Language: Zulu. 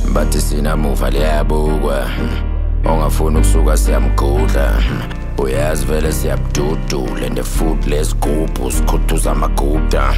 bathi sinamuva liyabukwa ongafuna ukusuka siyamgudla uyazi vele siyabududula and the food lesigubhu sikhuduza amaguda